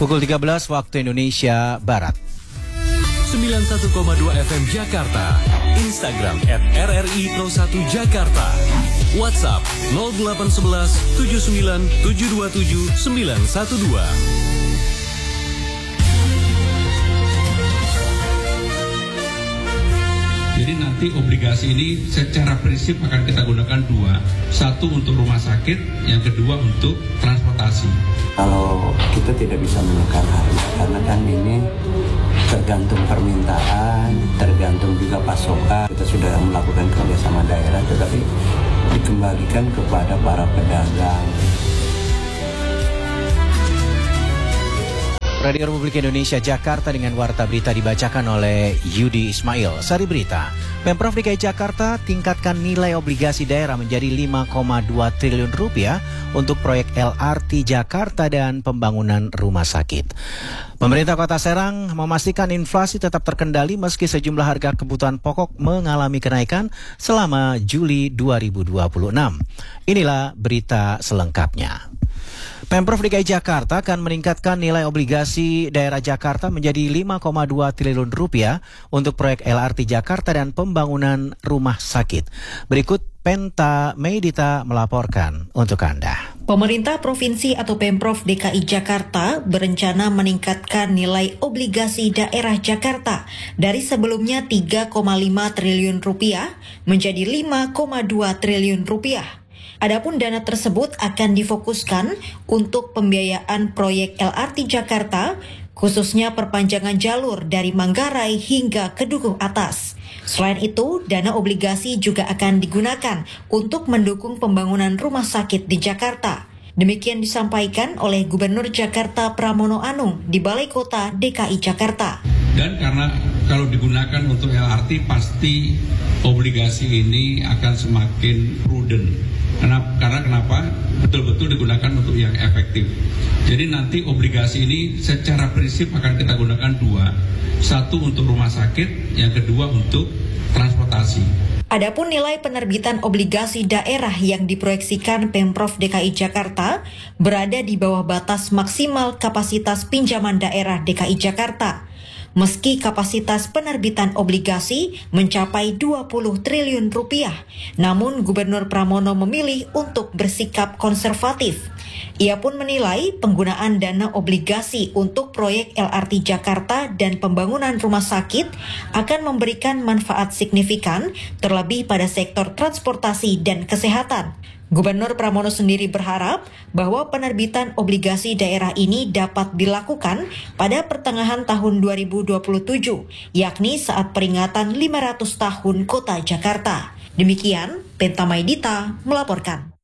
Pukul 13 waktu Indonesia Barat. 91,2 FM Jakarta. Instagram @RRI Pro 1 Jakarta. WhatsApp 0811 79 727 912. Jadi nanti obligasi ini secara prinsip akan kita gunakan dua. Satu untuk rumah sakit, yang kedua untuk transportasi. Kalau kita tidak bisa menekan harga, karena kan ini tergantung permintaan, tergantung juga pasokan. Kita sudah melakukan kerjasama daerah, tetapi dikembalikan kepada para pedagang. Radio Republik Indonesia Jakarta dengan warta berita dibacakan oleh Yudi Ismail. Sari berita, Pemprov DKI Jakarta tingkatkan nilai obligasi daerah menjadi 5,2 triliun rupiah untuk proyek LRT Jakarta dan pembangunan rumah sakit. Pemerintah Kota Serang memastikan inflasi tetap terkendali meski sejumlah harga kebutuhan pokok mengalami kenaikan selama Juli 2026. Inilah berita selengkapnya. Pemprov DKI Jakarta akan meningkatkan nilai obligasi daerah Jakarta menjadi 5,2 triliun rupiah untuk proyek LRT Jakarta dan pembangunan rumah sakit. Berikut Penta Medita melaporkan untuk Anda. Pemerintah Provinsi atau Pemprov DKI Jakarta berencana meningkatkan nilai obligasi daerah Jakarta dari sebelumnya 3,5 triliun rupiah menjadi 5,2 triliun rupiah. Adapun dana tersebut akan difokuskan untuk pembiayaan proyek LRT Jakarta, khususnya perpanjangan jalur dari Manggarai hingga ke Dukuh Atas. Selain itu, dana obligasi juga akan digunakan untuk mendukung pembangunan rumah sakit di Jakarta. Demikian disampaikan oleh Gubernur Jakarta Pramono Anung di Balai Kota DKI Jakarta. Dan karena kalau digunakan untuk LRT pasti obligasi ini akan semakin prudent. Karena kenapa? Betul-betul digunakan untuk yang efektif. Jadi nanti obligasi ini secara prinsip akan kita gunakan dua. Satu untuk rumah sakit, yang kedua untuk transportasi. Adapun nilai penerbitan obligasi daerah yang diproyeksikan Pemprov DKI Jakarta berada di bawah batas maksimal kapasitas pinjaman daerah DKI Jakarta. Meski kapasitas penerbitan obligasi mencapai 20 triliun rupiah, namun Gubernur Pramono memilih untuk bersikap konservatif. Ia pun menilai penggunaan dana obligasi untuk proyek LRT Jakarta dan pembangunan rumah sakit akan memberikan manfaat signifikan, terlebih pada sektor transportasi dan kesehatan. Gubernur Pramono sendiri berharap bahwa penerbitan obligasi daerah ini dapat dilakukan pada pertengahan tahun 2027, yakni saat peringatan 500 tahun Kota Jakarta. Demikian, Penta Medita melaporkan.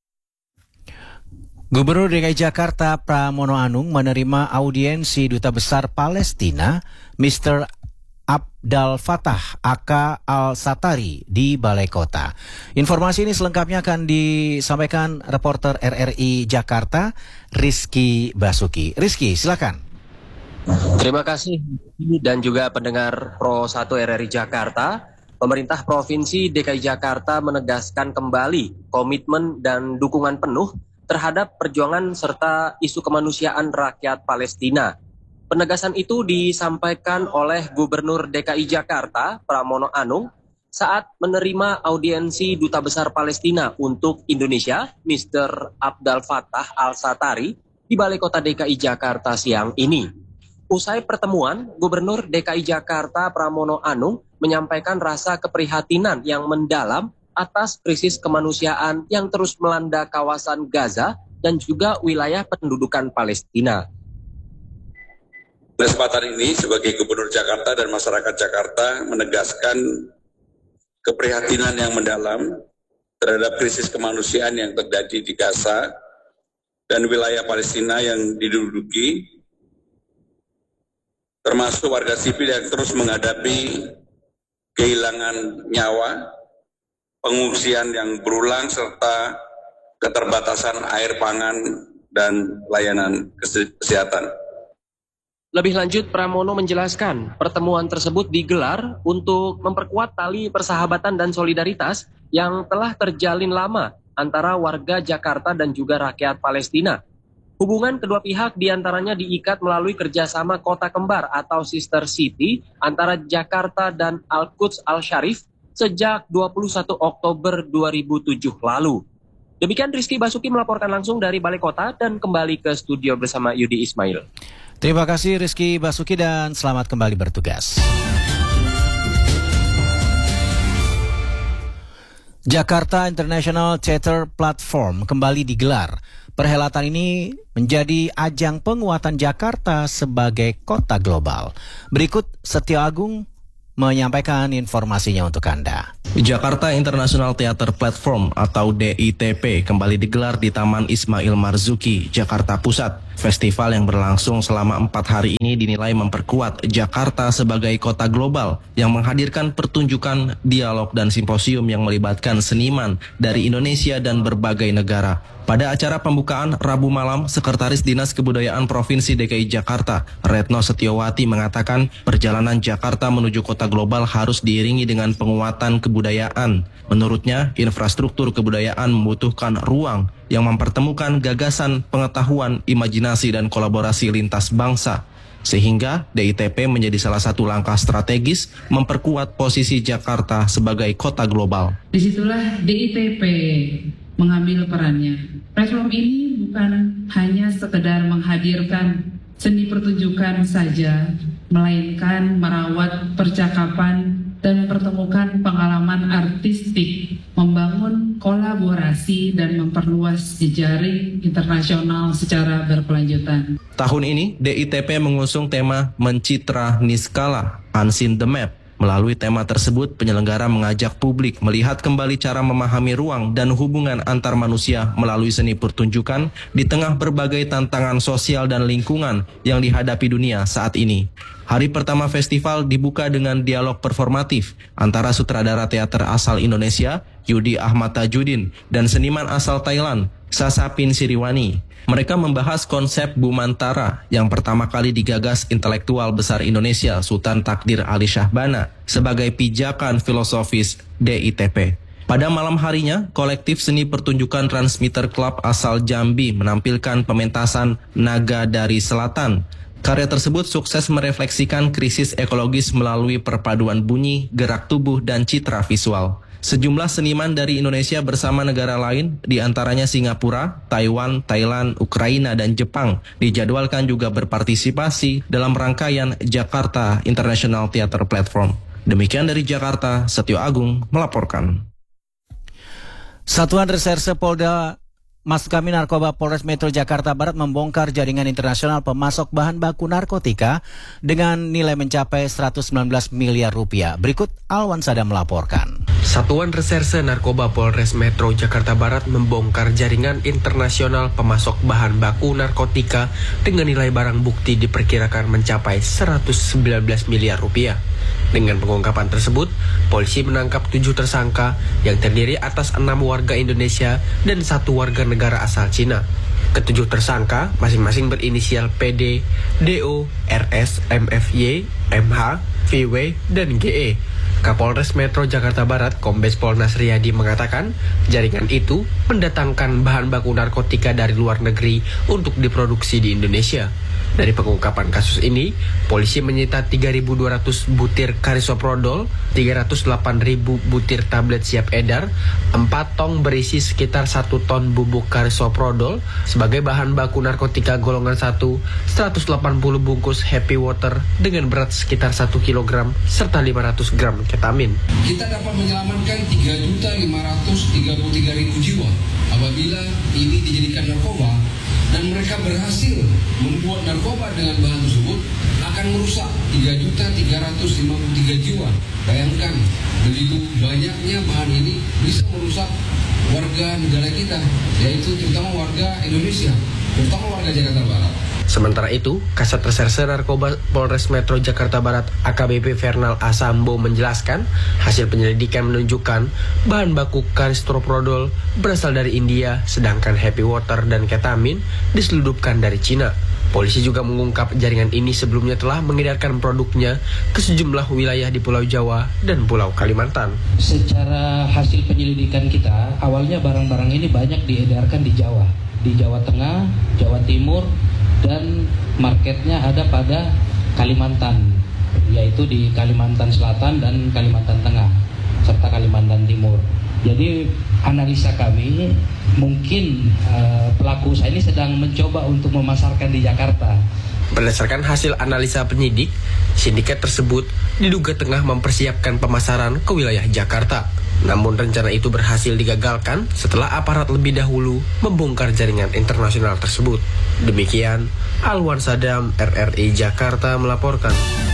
Gubernur DKI Jakarta Pramono Anung menerima audiensi Duta Besar Palestina, Mr. Abdal Fattah Aka Al-Satari di Balai Kota. Informasi ini selengkapnya akan disampaikan reporter RRI Jakarta, Rizky Basuki. Rizky, silakan. Terima kasih dan juga pendengar Pro 1 RRI Jakarta. Pemerintah Provinsi DKI Jakarta menegaskan kembali komitmen dan dukungan penuh terhadap perjuangan serta isu kemanusiaan rakyat Palestina. Penegasan itu disampaikan oleh Gubernur DKI Jakarta, Pramono Anung, saat menerima audiensi Duta Besar Palestina untuk Indonesia, Mr. Abdal Fattah Al-Satari, di Balai Kota DKI Jakarta siang ini. Usai pertemuan, Gubernur DKI Jakarta, Pramono Anung, menyampaikan rasa keprihatinan yang mendalam atas krisis kemanusiaan yang terus melanda kawasan Gaza dan juga wilayah pendudukan Palestina. Kesempatan ini sebagai Gubernur Jakarta dan masyarakat Jakarta menegaskan keprihatinan yang mendalam terhadap krisis kemanusiaan yang terjadi di Gaza dan wilayah Palestina yang diduduki, termasuk warga sipil yang terus menghadapi kehilangan nyawa, pengungsian yang berulang, serta keterbatasan air pangan dan layanan kesehatan. Lebih lanjut, Pramono menjelaskan pertemuan tersebut digelar untuk memperkuat tali persahabatan dan solidaritas yang telah terjalin lama antara warga Jakarta dan juga rakyat Palestina. Hubungan kedua pihak diantaranya diikat melalui kerjasama kota kembar atau sister city antara Jakarta dan Al-Quds Al-Sharif sejak 21 Oktober 2007 lalu. Demikian Rizky Basuki melaporkan langsung dari Balai Kota dan kembali ke studio bersama Yudi Ismail. Terima kasih Rizky Basuki dan selamat kembali bertugas. Jakarta International Theatre Platform kembali digelar. Perhelatan ini menjadi ajang penguatan Jakarta sebagai kota global. Berikut Setio Agung menyampaikan informasinya untuk Anda. Jakarta International Theatre Platform atau DITP kembali digelar di Taman Ismail Marzuki, Jakarta Pusat. Festival yang berlangsung selama 4 hari ini dinilai memperkuat Jakarta sebagai kota global yang menghadirkan pertunjukan, dialog, dan simposium yang melibatkan seniman dari Indonesia dan berbagai negara. Pada acara pembukaan Rabu malam, Sekretaris Dinas Kebudayaan Provinsi DKI Jakarta, Retno Setiowati mengatakan perjalanan Jakarta menuju kota global harus diiringi dengan penguatan kebudayaan. Menurutnya, infrastruktur kebudayaan membutuhkan ruang yang mempertemukan gagasan, pengetahuan, imajinasi, dan kolaborasi lintas bangsa. Sehingga DITP menjadi salah satu langkah strategis memperkuat posisi Jakarta sebagai kota global. Disitulah DITP mengambil perannya. Platform ini bukan hanya sekedar menghadirkan seni pertunjukan saja, melainkan merawat percakapan dan mempertemukan pengalaman artistik, membangun kolaborasi dan memperluas jejaring internasional secara berkelanjutan. Tahun ini, DITP mengusung tema Mencitra Niskala, Unseen the Map. Melalui tema tersebut, penyelenggara mengajak publik melihat kembali cara memahami ruang dan hubungan antar manusia melalui seni pertunjukan di tengah berbagai tantangan sosial dan lingkungan yang dihadapi dunia saat ini. Hari pertama festival dibuka dengan dialog performatif antara sutradara teater asal Indonesia, Yudi Ahmad Tajudin, dan seniman asal Thailand, Sasapin Siriwani. Mereka membahas konsep Bumantara yang pertama kali digagas intelektual besar Indonesia Sultan Takdir Ali Syahbana sebagai pijakan filosofis DITP. Pada malam harinya, kolektif seni pertunjukan Transmitter Club asal Jambi menampilkan pementasan Naga dari Selatan. Karya tersebut sukses merefleksikan krisis ekologis melalui perpaduan bunyi, gerak tubuh, dan citra visual. Sejumlah seniman dari Indonesia bersama negara lain, diantaranya Singapura, Taiwan, Thailand, Ukraina, dan Jepang, dijadwalkan juga berpartisipasi dalam rangkaian Jakarta International Theatre Platform. Demikian dari Jakarta, Setio Agung melaporkan. Satuan Reserse Polda Masukami Narkoba Polres Metro Jakarta Barat membongkar jaringan internasional pemasok bahan baku narkotika dengan nilai mencapai 119 miliar rupiah. Berikut Alwan Sadam melaporkan. Satuan Reserse Narkoba Polres Metro Jakarta Barat membongkar jaringan internasional pemasok bahan baku narkotika dengan nilai barang bukti diperkirakan mencapai 119 miliar rupiah. Dengan pengungkapan tersebut, polisi menangkap 7 tersangka yang terdiri atas 6 warga Indonesia dan 1 warga negara asal Cina. Ketujuh tersangka masing-masing berinisial PD, DO, RS, MFY, MH, VW, dan GE. Kapolres Metro Jakarta Barat, Kombes Pol Nasriyadi mengatakan jaringan itu mendatangkan bahan baku narkotika dari luar negeri untuk diproduksi di Indonesia. Dari pengungkapan kasus ini, polisi menyita 3.200 butir karisoprodol, 308.000 butir tablet siap edar, 4 tong berisi sekitar 1 ton bubuk karisoprodol sebagai bahan baku narkotika golongan 1, 180 bungkus happy water dengan berat sekitar 1 kg, serta 500 gram ketamin. Kita dapat menyelamatkan 3.533.000 jiwa apabila ini dijadikan narkoba, dan mereka berhasil membuat narkoba dengan bahan tersebut akan merusak 3.353 jiwa. Bayangkan begitu banyaknya bahan ini bisa merusak warga negara kita, yaitu terutama warga Indonesia, terutama warga Jakarta Barat. Sementara itu, Kasat Reserse Narkoba Polres Metro Jakarta Barat AKBP Fernal Asambo menjelaskan hasil penyelidikan menunjukkan bahan baku karisoprodol berasal dari India, sedangkan happy water dan ketamin diselundupkan dari Cina. Polisi juga mengungkap jaringan ini sebelumnya telah mengedarkan produknya ke sejumlah wilayah di Pulau Jawa dan Pulau Kalimantan. Secara hasil penyelidikan kita, awalnya barang-barang ini banyak diedarkan di Jawa. di Jawa Tengah, Jawa Timur, dan marketnya ada pada Kalimantan, yaitu di Kalimantan Selatan dan Kalimantan Tengah, serta Kalimantan Timur. Jadi analisa kami mungkin pelaku usaha ini sedang mencoba untuk memasarkan di Jakarta. Berdasarkan hasil analisa penyidik, sindikat tersebut diduga tengah mempersiapkan pemasaran ke wilayah Jakarta. Namun rencana itu berhasil digagalkan setelah aparat lebih dahulu membongkar jaringan internasional tersebut. Demikian, Alwan Sadam, RRI Jakarta melaporkan.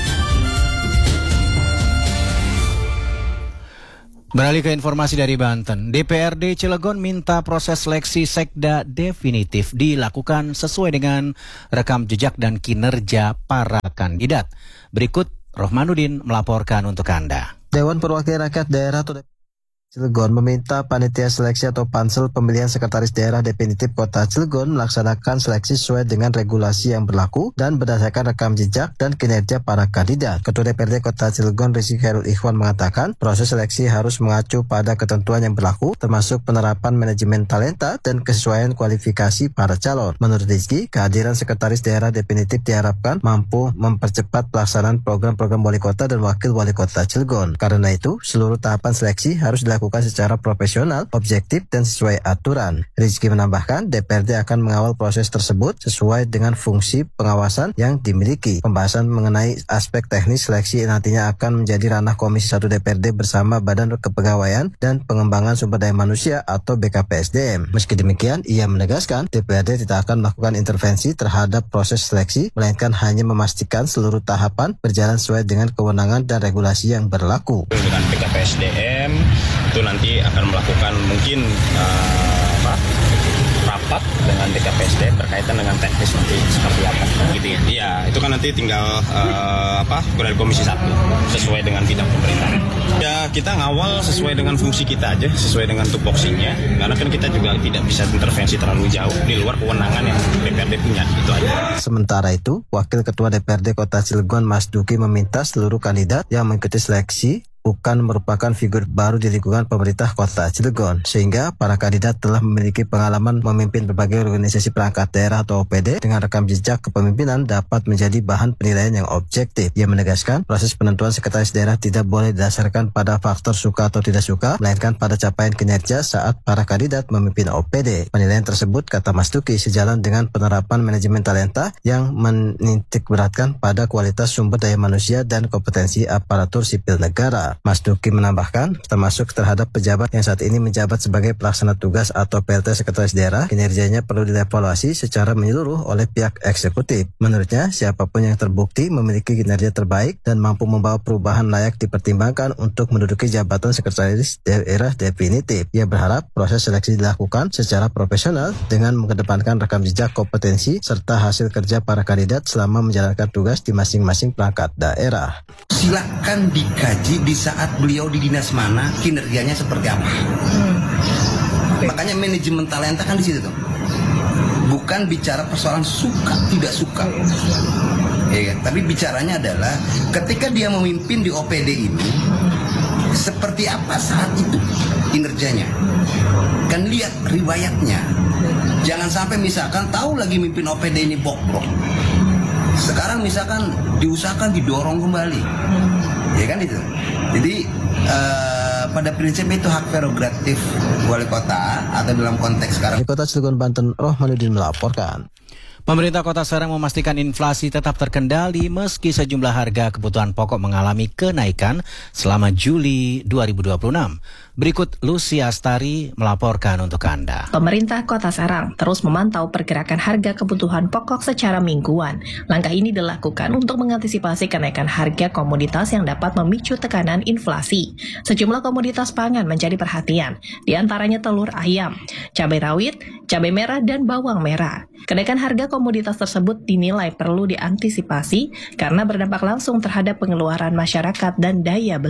Beralih ke informasi dari Banten, DPRD Cilegon minta proses seleksi sekda definitif dilakukan sesuai dengan rekam jejak dan kinerja para kandidat. Berikut Rohmanuddin melaporkan untuk Anda. Dewan Perwakilan Rakyat Daerah atau Cilegon meminta panitia seleksi atau pansel pemilihan sekretaris daerah definitif Kota Cilegon melaksanakan seleksi sesuai dengan regulasi yang berlaku dan berdasarkan rekam jejak dan kinerja para kandidat. Ketua DPRD Kota Cilegon Rizky Khairul Ikhwan mengatakan proses seleksi harus mengacu pada ketentuan yang berlaku termasuk penerapan manajemen talenta dan kesesuaian kualifikasi para calon. Menurut Rizky, kehadiran sekretaris daerah definitif diharapkan mampu mempercepat pelaksanaan program-program wali kota dan wakil wali kota Cilegon. Karena itu, seluruh tahapan seleksi harus dilakukan secara profesional, objektif, dan sesuai aturan. Rizky menambahkan, DPRD akan mengawal proses tersebut sesuai dengan fungsi pengawasan yang dimiliki. Pembahasan mengenai aspek teknis seleksi nantinya akan menjadi ranah Komisi 1 DPRD bersama Badan Kepegawaian dan Pengembangan Sumber Daya Manusia atau BKPSDM. Meski demikian, ia menegaskan DPRD tidak akan melakukan intervensi terhadap proses seleksi, melainkan hanya memastikan seluruh tahapan berjalan sesuai dengan kewenangan dan regulasi yang berlaku. Dengan BKPSDM itu nanti akan melakukan mungkin rapat dengan BKPSDM berkaitan dengan teknis nanti seperti apa gitu ya. Iya, itu kan nanti tinggal dari Komisi 1 sesuai dengan bidang pemerintahan. Ya, kita ngawal sesuai dengan fungsi kita aja, sesuai dengan tupoksinya. Karena kan kita juga tidak bisa intervensi terlalu jauh di luar kewenangan yang DPRD punya, itu aja. Sementara itu, Wakil Ketua DPRD Kota Cilegon Mas Duki meminta seluruh kandidat yang mengikuti seleksi bukan merupakan figur baru di lingkungan pemerintah Kota Cilegon, sehingga para kandidat telah memiliki pengalaman memimpin berbagai organisasi perangkat daerah atau OPD dengan rekam jejak kepemimpinan dapat menjadi bahan penilaian yang objektif. Ia menegaskan proses penentuan sekretaris daerah tidak boleh didasarkan pada faktor suka atau tidak suka, melainkan pada capaian kinerja saat para kandidat memimpin OPD. Penilaian tersebut, kata Mas Duki, sejalan dengan penerapan manajemen talenta yang menitik beratkan pada kualitas sumber daya manusia dan kompetensi aparatur sipil negara. Mas Duki menambahkan, termasuk terhadap pejabat yang saat ini menjabat sebagai pelaksana tugas atau PLT Sekretaris Daerah, kinerjanya perlu dievaluasi secara menyeluruh oleh pihak eksekutif. Menurutnya, siapapun yang terbukti memiliki kinerja terbaik dan mampu membawa perubahan layak dipertimbangkan untuk menduduki jabatan Sekretaris Daerah definitif. Ia berharap proses seleksi dilakukan secara profesional dengan mengedepankan rekam jejak, kompetensi, serta hasil kerja para kandidat selama menjalankan tugas di masing-masing perangkat daerah. Silakan dikaji di saat beliau di dinas mana, kinerjanya seperti apa. Makanya manajemen talenta kan di situ tuh. Bukan bicara persoalan suka tidak suka. Ya, tapi bicaranya adalah ketika dia memimpin di OPD ini seperti apa saat itu kinerjanya. Kan lihat riwayatnya. Jangan sampai misalkan tahu lagi mimpin OPD ini bobrok. Sekarang misalkan diusahakan didorong kembali. Ya kan itu. Jadi pada prinsipnya itu hak prerogatif wali kota atau dalam konteks sekarang. Di Kota Cilegon, Banten, Rohmanuddin melaporkan. Pemerintah Kota Serang memastikan inflasi tetap terkendali meski sejumlah harga kebutuhan pokok mengalami kenaikan selama Juli 2026. Berikut Lucy Astari melaporkan untuk Anda. Pemerintah Kota Serang terus memantau pergerakan harga kebutuhan pokok secara mingguan. Langkah ini dilakukan untuk mengantisipasi kenaikan harga komoditas yang dapat memicu tekanan inflasi. Sejumlah komoditas pangan menjadi perhatian, di antaranya telur ayam, cabai rawit, cabai merah, dan bawang merah. Kenaikan harga komoditas tersebut dinilai perlu diantisipasi karena berdampak langsung terhadap pengeluaran masyarakat dan daya beli.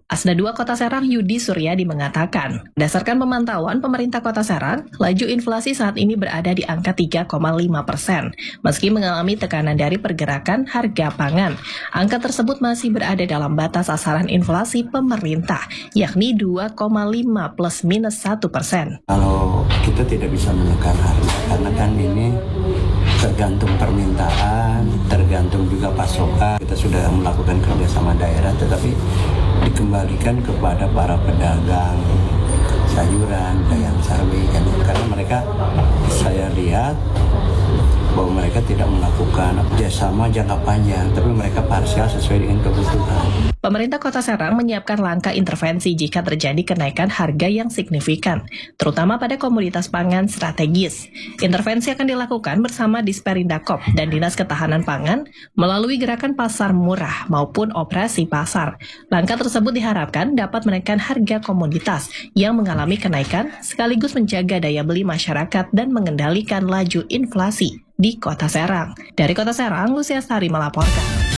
Asda 2 Kota Serang Yudi Suryadi mengatakan, berdasarkan pemantauan pemerintah Kota Serang, laju inflasi saat ini berada di angka 3,5%. Meski mengalami tekanan dari pergerakan harga pangan, angka tersebut masih berada dalam batas sasaran inflasi pemerintah, yakni 2,5 plus minus 1%. Kalau kita tidak bisa menekan harga, karena kan ini tergantung permintaan, tergantung juga pasokan. Kita sudah melakukan kerjasama daerah, tetapi dikembalikan kepada para pedagang sayuran, pedagang sawi, karena mereka, saya lihat bahwa mereka tidak melakukan kerjasama jangka panjang, tapi mereka parsial sesuai dengan kebutuhan. Pemerintah Kota Serang menyiapkan langkah intervensi jika terjadi kenaikan harga yang signifikan, terutama pada komoditas pangan strategis. Intervensi akan dilakukan bersama Disperindakop dan Dinas Ketahanan Pangan melalui gerakan pasar murah maupun operasi pasar. Langkah tersebut diharapkan dapat menekan harga komoditas yang mengalami kenaikan sekaligus menjaga daya beli masyarakat dan mengendalikan laju inflasi di Kota Serang. Dari Kota Serang, Lucia Sari melaporkan.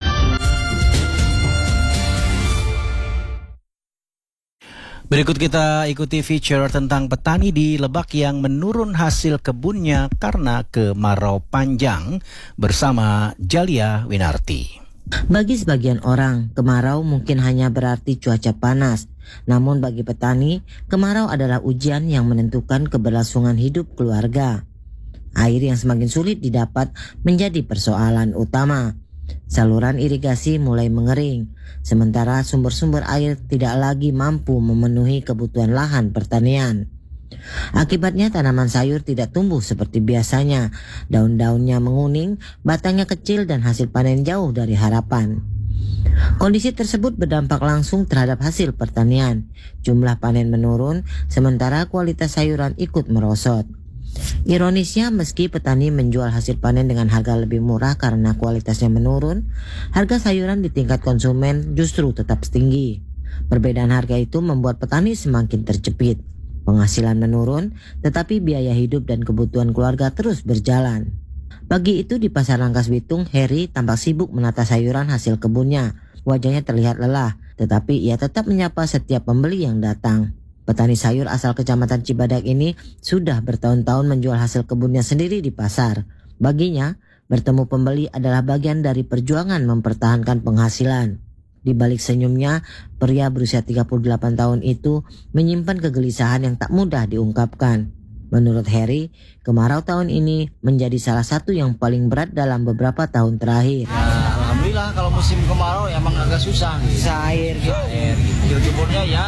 Berikut kita ikuti feature tentang petani di Lebak yang menurun hasil kebunnya karena kemarau panjang bersama Jalia Winarti. Bagi sebagian orang, kemarau mungkin hanya berarti cuaca panas. Namun bagi petani, kemarau adalah ujian yang menentukan keberlangsungan hidup keluarga. Air yang semakin sulit didapat menjadi persoalan utama. Saluran irigasi mulai mengering, sementara sumber-sumber air tidak lagi mampu memenuhi kebutuhan lahan pertanian. Akibatnya tanaman sayur tidak tumbuh seperti biasanya, daun-daunnya menguning, batangnya kecil dan hasil panen jauh dari harapan. Kondisi tersebut berdampak langsung terhadap hasil pertanian. Jumlah panen menurun, sementara kualitas sayuran ikut merosot. Ironisnya, meski petani menjual hasil panen dengan harga lebih murah karena kualitasnya menurun, harga sayuran di tingkat konsumen justru tetap tinggi. Perbedaan harga itu membuat petani semakin terjepit. Penghasilan menurun, tetapi biaya hidup dan kebutuhan keluarga terus berjalan. Pagi itu di Pasar Rangkas Bitung, Heri tampak sibuk menata sayuran hasil kebunnya. Wajahnya terlihat lelah, tetapi ia tetap menyapa setiap pembeli yang datang. Petani sayur asal Kecamatan Cibadak ini sudah bertahun-tahun menjual hasil kebunnya sendiri di pasar. Baginya, bertemu pembeli adalah bagian dari perjuangan mempertahankan penghasilan. Di balik senyumnya, pria berusia 38 tahun itu menyimpan kegelisahan yang tak mudah diungkapkan. Menurut Heri, kemarau tahun ini menjadi salah satu yang paling berat dalam beberapa tahun terakhir. Alhamdulillah kalau musim kemarau emang agak susah. Bisa air gitu. Jumurnya ya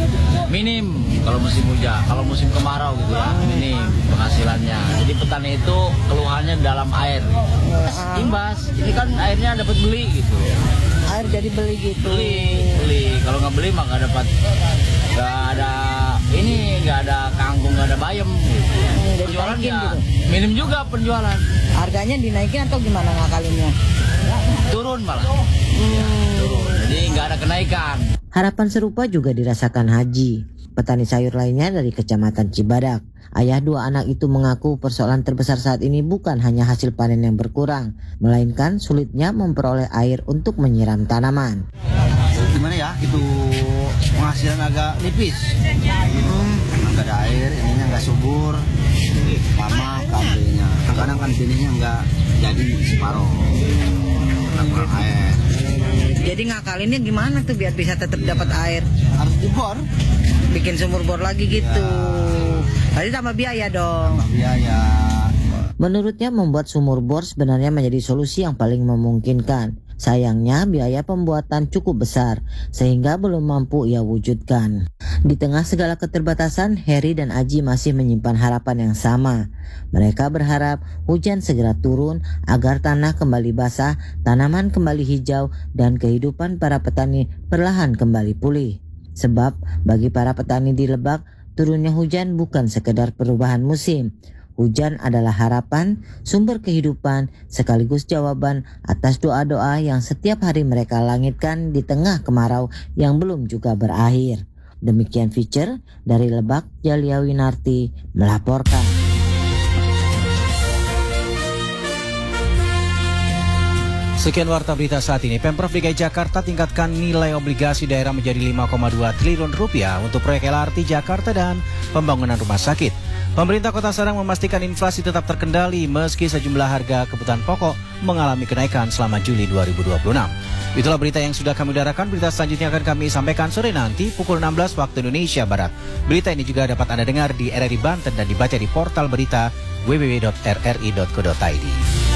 minim kalau musim hujan. Kalau musim kemarau gitu ya minim penghasilannya. Jadi petani itu keluhannya dalam air. Imbas, ini kan airnya dapat beli gitu. Air jadi beli gitu. Beli. Kalau nggak beli mah nggak dapat, nggak ada kangkung, nggak ada bayam. Penjualan ya gitu. Minim juga penjualan. Harganya dinaikin atau gimana ngakalinnya? Turun malah. Turun. Jadi nggak ada kenaikan. Harapan serupa juga dirasakan Haji, petani sayur lainnya dari Kecamatan Cibadak. Ayah dua anak itu mengaku persoalan terbesar saat ini bukan hanya hasil panen yang berkurang, melainkan sulitnya memperoleh air untuk menyiram tanaman. Gimana ya, itu penghasilan agak nipis. Nggak ada air, ininya nggak subur, lama kabelnya. Kadang kan benihnya nggak jadi separuh, kurang air. Jadi ngakalinnya gimana tuh biar bisa tetap dapat air? Harus dibor. Bikin sumur bor lagi gitu. Tadi tambah biaya dong. Tambah biaya. Menurutnya membuat sumur bor sebenarnya menjadi solusi yang paling memungkinkan. Sayangnya biaya pembuatan cukup besar sehingga belum mampu ia wujudkan. Di tengah segala keterbatasan, Heri dan Aji masih menyimpan harapan yang sama. Mereka berharap hujan segera turun agar tanah kembali basah, tanaman kembali hijau, dan kehidupan para petani perlahan kembali pulih. Sebab bagi para petani di Lebak, turunnya hujan bukan sekedar perubahan musim. Hujan adalah harapan, sumber kehidupan, sekaligus jawaban atas doa-doa yang setiap hari mereka langitkan di tengah kemarau yang belum juga berakhir. Demikian feature dari Lebak, Jalia Winarti melaporkan. Sekian warta berita saat ini. Pemprov DKI Jakarta tingkatkan nilai obligasi daerah menjadi 5,2 triliun rupiah untuk proyek LRT Jakarta dan pembangunan rumah sakit. Pemerintah Kota Serang memastikan inflasi tetap terkendali meski sejumlah harga kebutuhan pokok mengalami kenaikan selama Juli 2026. Itulah berita yang sudah kami udarakan. Berita selanjutnya akan kami sampaikan sore nanti pukul 16 waktu Indonesia Barat. Berita ini juga dapat Anda dengar di RRI Banten dan dibaca di portal berita www.rri.co.id.